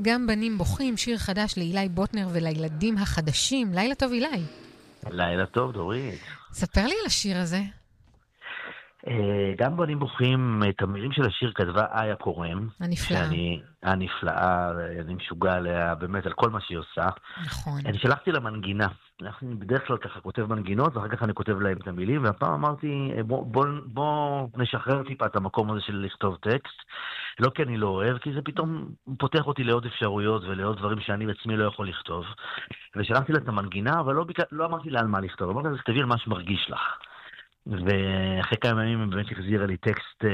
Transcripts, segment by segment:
גם בנים בוכים, שיר חדש לאילי בוטנר ולילדים החדשים. לילה טוב אילי. לילה טוב דורית. ספר לי על השיר הזה. גם בנים בוכים, את המילים של השיר כתבה איה קורם. הנפלאה. הנפלאה, אני משוגע עליה באמת על כל מה שהיא עושה. נכון. אני שלחתי לה מנגינה. אני בדרך כלל ככה כותב מנגינות, ואחר כך אני כותב להם את המילים, והפעם אמרתי, בוא נשחרר טיפה את המקום הזה של לכתוב טקסט. לא כי אני לא אוהב, כי זה פתאום פותח אותי לעוד אפשרויות ולעוד דברים שאני בעצמי לא יכול לכתוב. ושלחתי לה את המנגינה, אבל לא אמרתי לה על מה לכתוב. אמרתי לה, תכתבי על מה שמרגיש לך. ואחרי כמה ימים היא באמת החזירה לי טקסט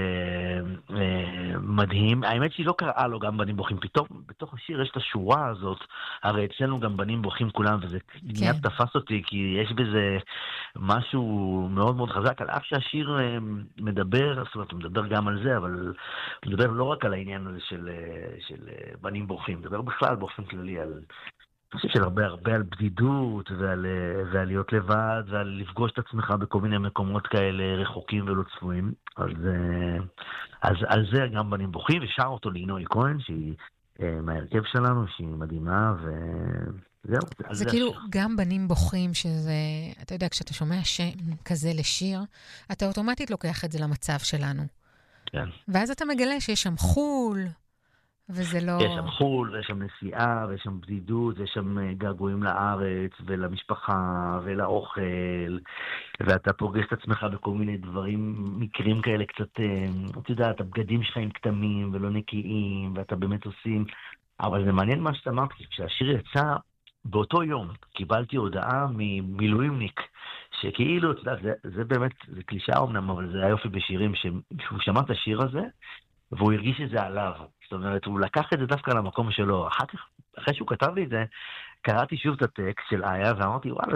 מדהים. האמת שהיא לא קראה לו גם בנים בוכים. פתאום בתוך השיר יש את השורה הזאת, הרי אצלנו גם בנים בוכים כולם, וזה מיד תפס אותי, כי יש בזה משהו מאוד מאוד חזק, על אף שהשיר מדבר, זאת אומרת, הוא מדבר גם על זה, אבל הוא מדבר לא רק על העניין הזה של בנים בוכים, הוא מדבר בכלל באופן כללי על... אני חושב של הרבה על בדידות ועל להיות לבד ועל לפגוש את עצמך בכל מיני מקומות כאלה רחוקים ולא צפויים. אז על זה גם בנים בוכים, ושר אותו לינוי כהן שהיא מהרכב שלנו, שהיא מדהימה, וזהו. זה כאילו גם בנים בוכים, שזה, אתה יודע, כשאתה שומע שם כזה לשיר, אתה אוטומטית לוקח את זה למצב שלנו. כן. ואז אתה מגלה שיש שם חול, וזה לא... יש שם חול, ויש שם נסיעה, ויש שם בדידות, ויש שם געגועים לארץ, ולמשפחה, ולאוכל, ואתה פוגש את עצמך בכל מיני דברים, מקרים כאלה קצת, אתה יודע, את הבגדים שלך עם כתמים, ולא נקיים, ואתה באמת עושים... אבל זה מעניין מה שאתה אמרת, כשהשיר יצא, באותו יום קיבלתי הודעה ממילואימניק, שכאילו, אתה יודע, זה באמת, זה קלישה אומנם, אבל זה היופי בשירים, שהוא שמע את השיר הזה, והוא הרגיש את זה עליו. זאת אומרת, הוא לקח את זה דווקא למקום שלו. אחרי שהוא כתב לי את זה, קראתי שוב את הטקסט של איה, ואמרתי, וואלה,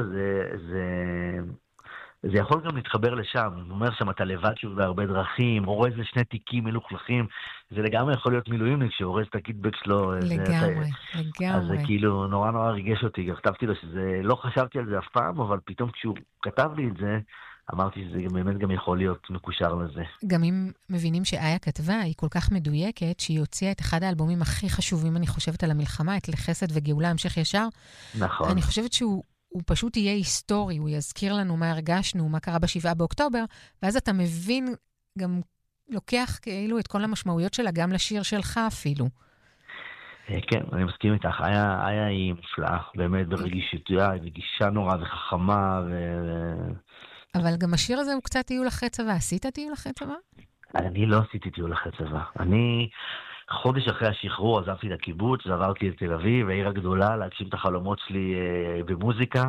זה יכול גם להתחבר לשם. הוא אומר שם, אתה לבד שוב בהרבה דרכים, אורז לשני תיקים מלוכלכים, זה לגמרי יכול להיות מילואימניק, שאורז את הקיטבק שלו. לגמרי. אז זה כאילו נורא ריגש אותי. כתבתי לו שזה, לא חשבתי על זה אף פעם, אבל פתאום כשהוא כתב לי את זה, אמרתי שזה באמת גם יכול להיות מקושר לזה. גם אם מבינים שאיה כתבה, היא כל כך מדויקת, שהיא הוציאה את אחד האלבומים הכי חשובים, אני חושבת, על המלחמה, את לחסד וגאולה, המשך ישר. נכון. אני חושבת שהוא פשוט יהיה היסטורי, הוא יזכיר לנו מה הרגשנו, מה קרה ב7 באוקטובר, ואז אתה מבין, גם לוקח כאילו את כל המשמעויות שלה, גם לשיר שלך אפילו. כן, אני מסכים איתך. איה היא מופלאה, באמת ברגישותיה, היא רגישה נורא וחכמה אבל גם השיר הזה הוא קצת טיול אחרי צבא. עשית טיול אחרי צבא? אני לא עשיתי טיול אחרי צבא. אני חודש אחרי השחרור עזבתי את הקיבוץ, עברתי לתל אביב, העיר הגדולה, להגשים את החלומות שלי במוזיקה,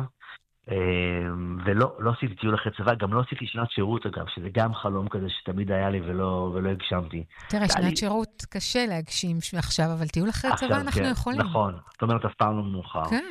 ולא עשיתי טיול אחרי צבא, גם לא עשיתי שנת שירות אגב, שזה גם חלום כזה שתמיד היה לי ולא הגשמתי. תראה, שנת שירות קשה להגשים עכשיו, אבל טיול אחרי צבא אנחנו יכולים. נכון, זאת אומרת אף פעם לא מאוחר. כן.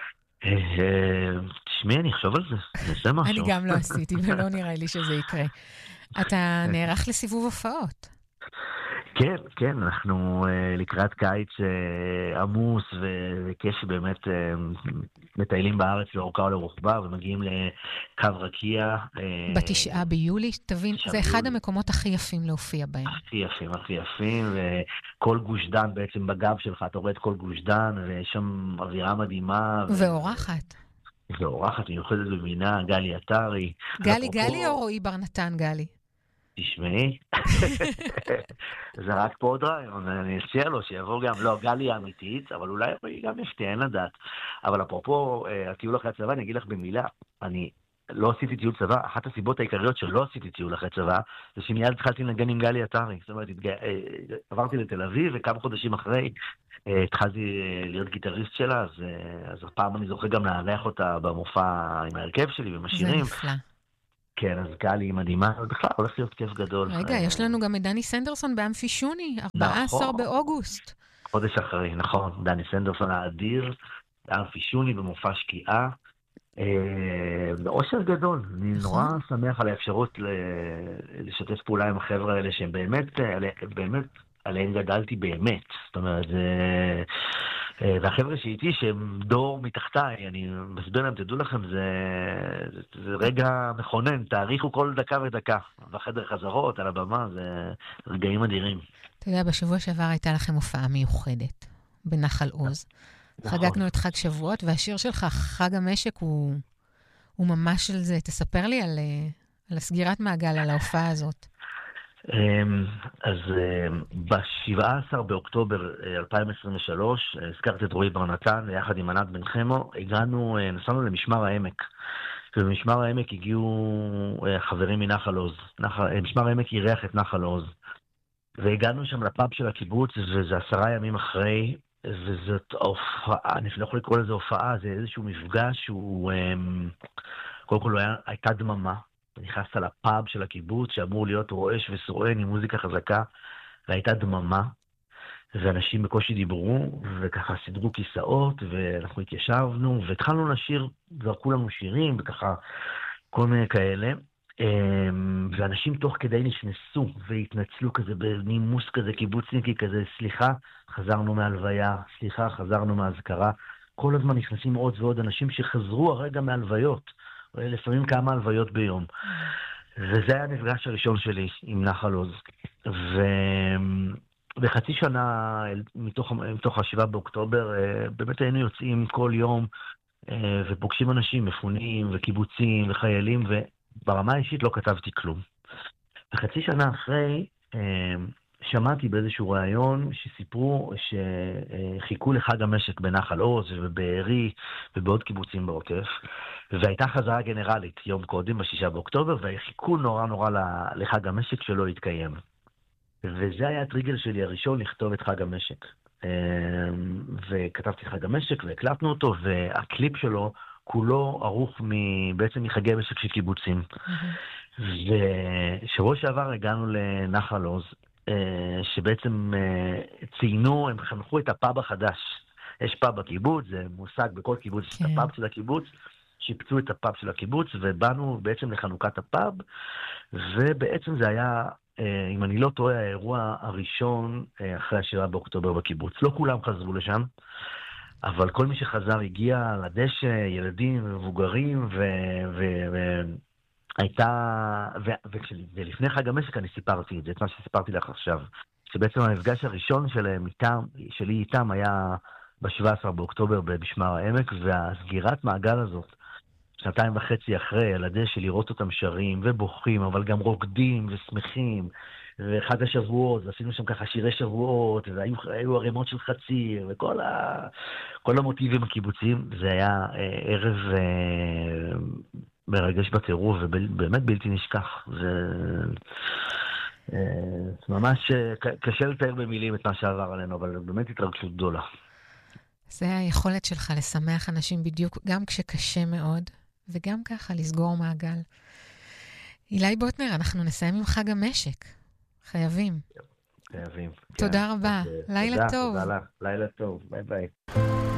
תשמעי, אני אחשוב על זה, נעשה משהו. אני גם לא עשיתי, ולא נראה לי שזה יקרה. אתה נערך לסיבוב הופעות. כן, כן, אנחנו לקראת קיץ עמוס וכיף שבאמת מטיילים בארץ לאורכה ולרוחבה ומגיעים לקו רקיע. ב9 ביולי, תבין, זה אחד המקומות הכי יפים להופיע בהם. הכי יפים, וכל גוש דן בעצם בגב שלך, אתה רואה את כל גוש דן, ויש שם אווירה מדהימה. ואורחת. ואורחת מיוחדת במינה, גלי עטרי. גלי או רועי בר נתן גלי? תשמעי, זה רק פה עוד רעיון, אני אציע לו שיבוא גם, לא, גלי האמיתית, אבל אולי היא גם יפתיע, אין לדעת. אבל אפרופו הטיול אחרי הצבא, אני אגיד לך במילה, אני לא עשיתי טיול צבא, אחת הסיבות העיקריות שלא עשיתי טיול אחרי צבא, זה שמיד התחלתי לנגן עם גלי עטרי, זאת אומרת, עברתי לתל אביב, וכמה חודשים אחרי, התחלתי להיות גיטריסט שלה, אז הפעם אני זוכר גם לארח אותה במופע עם ההרכב שלי, עם השירים. זה נפלא. כן, אז גלי היא מדהימה, אבל בכלל הולך להיות כיף גדול. רגע, יש לנו גם את דני סנדרסון באמפי שוני, 14 באוגוסט. חודש אחרי, נכון, דני סנדרסון האדיר, באמפי שוני במופע שקיעה, באושר גדול. אני נורא שמח על האפשרות לשתף פעולה עם החבר'ה האלה, שהם באמת עליהם גדלתי באמת. זאת אומרת, והחבר'ה שאיתי שהם דור מתחתיי, אני מסביר להם, תדעו לכם, זה רגע מכונן, תאריכו כל דקה ודקה. בחדר חזרות, על הבמה, זה רגעים אדירים. אתה יודע, בשבוע שעבר הייתה לכם הופעה מיוחדת. בנחל עוז. נכון. חגגנו את חג שבועות, והשיר שלך, חג המשק, הוא ממש על זה. תספר לי על הסגירת מעגל, על ההופעה הזאת. אז ב-17 באוקטובר 2023, הזכרת את רועי בר נתן, יחד עם ענת בן חמו, נסענו למשמר העמק. ובמשמר העמק הגיעו חברים מנחל עוז. משמר העמק אירח את נחל עוז. והגענו שם לפאב של הקיבוץ, וזה 10 ימים אחרי, וזאת הופעה, אני לא יכול לקרוא לזה הופעה, זה איזשהו מפגש שהוא, קודם כל הייתה דממה, נכנסת לפאב של הקיבוץ, שאמור להיות רועש וסורן עם מוזיקה חזקה, והייתה דממה, ואנשים בקושי דיברו, וככה סידרו כיסאות, ואנחנו התיישבנו, והתחלנו לשיר, זרקו לנו שירים, וככה כל מיני כאלה, ואנשים תוך כדי נכנסו והתנצלו כזה בנימוס כזה קיבוצניקי כזה, סליחה, חזרנו מהלוויה, סליחה, חזרנו מהזכרה. כל הזמן נכנסים עוד ועוד אנשים שחזרו הרגע מהלוויות, לפעמים כמה הלוויות ביום. וזה היה המפגש הראשון שלי עם נחל עוז. ובחצי שנה מתוך ה-7 באוקטובר באמת היינו יוצאים כל יום ופוגשים אנשים מפונים וקיבוצים וחיילים, ברמה האישית לא כתבתי כלום. וחצי שנה אחרי, שמעתי באיזשהו ראיון שסיפרו שחיכו לחג המשק בנחל עוז ובבארי ובעוד קיבוצים בעוטף, והייתה חזרה גנרלית יום קודם, ב-6 באוקטובר, וחיכו נורא לחג המשק שלא התקיים. וזה היה הטריגר שלי הראשון לכתוב את חג המשק. וכתבתי חג המשק והקלטנו אותו, והקליפ שלו כולו ערוך בעצם מחגי משק של קיבוצים. ושבוע שעבר הגענו לנחל עוז, שבעצם ציינו, הם חנכו את הפאב החדש. יש פאב בקיבוץ, זה מושג בכל קיבוץ, את הפאב של הקיבוץ, שיפצו את הפאב של הקיבוץ, ובאנו בעצם לחנוכת הפאב, ובעצם זה היה, אם אני לא טועה, האירוע הראשון אחרי 7 באוקטובר בקיבוץ. לא כולם חזרו לשם, אבל כל מי שחזר הגיע לדשא, ילדים ומבוגרים, ולפני חג המשק אני סיפרתי את זה, את מה שסיפרתי לך עכשיו, שבעצם המפגש הראשון שלי איתם היה ב-17 באוקטובר במשמר העמק, והסגירת מעגל הזאת, 2.5 אחרי, על הדשא, לראות אותם שרים ובוכים, אבל גם רוקדים ושמחים, וחג השבועות, ועשינו שם ככה שירי שבועות, והיו ערימות של חציר, וכל המוטיבים הקיבוציים, זה היה ערב מרגש בטירוף, ובאמת בלתי נשכח. זה ממש קשה לתאר במילים את מה שעבר עלינו, אבל באמת התרגשות גדולה. זה היכולת שלך לשמח אנשים בדיוק, גם כשקשה מאוד, וגם ככה לסגור מעגל. אילי בוטנר, אנחנו נסיים עם חג המשק. חייבים. חייבים. תודה רבה. לילה טוב. תודה לך. לילה טוב. ביי ביי.